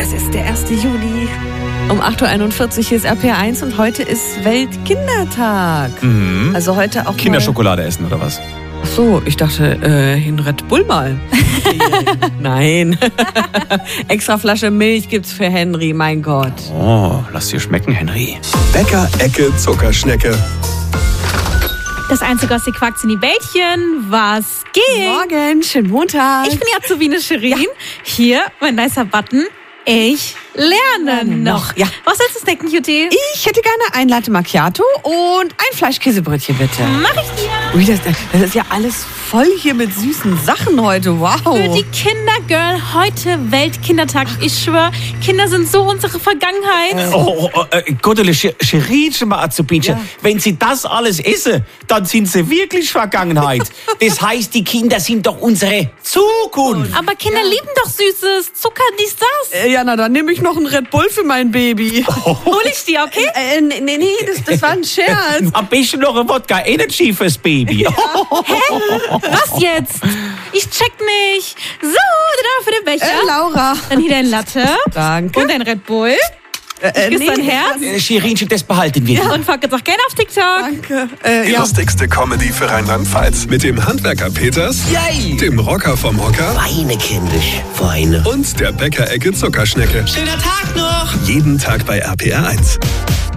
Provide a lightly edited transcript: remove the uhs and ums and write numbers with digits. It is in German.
Es ist der 1. Juli. Um 8.41 Uhr hier ist RPR1 und heute ist Weltkindertag. Also heute auch Kinderschokolade essen oder was? Ach so, ich dachte, in Red Bull mal. Nein. Extra Flasche Milch gibt's für Henry, mein Gott. Oh, lass dir schmecken, Henry. Bäcker-Ecke Zuckerschnecke. Das Einzige aus die Quacks in die Bällchen. Was geht? Morgen, schönen Montag. Ich bin die Azubine Shirin. Hier, mein nicer Button. Ich lerne noch. Ja. Was willst du snacken, Cutie? Ich hätte gerne ein Latte Macchiato und ein Fleischkäsebrötchen, bitte. Mach ich dir. Ui, das ist ja alles voll hier mit süßen Sachen heute. Wow. Für die Kindergirl heute Weltkindertag. Ich schwör, Kinder sind so unsere Vergangenheit. Gottele, Scherinchen mal Azubinchen. Ja. Wenn sie das alles essen, dann sind sie wirklich Vergangenheit. Das heißt, die Kinder sind doch unsere Zukunft. Aber Kinder lieben doch Süßes. Zucker, dies, das. Ja, na dann nehme ich noch einen Red Bull für mein Baby. Hol ich dir, okay? Nee, das war ein Scherz. Am besten noch ein Wodka Energy fürs Baby. Was jetzt? Ich check nicht. So, da für den Becher. Laura. Dann hier dein Latte. Danke. Und dein Red Bull. Küss dein Herz. Scherinchen, das behalten wir. Und folgt uns auch gerne auf TikTok. Danke. Die lustigste Comedy für Rheinland-Pfalz. Mit dem Handwerker Peters, Yay! dem Rocker vom Hocker Weine, kindisch, Weine. und der Bäcker-Ecke Zuckerschnecke. Schöner Tag noch! Jeden Tag bei RPR1.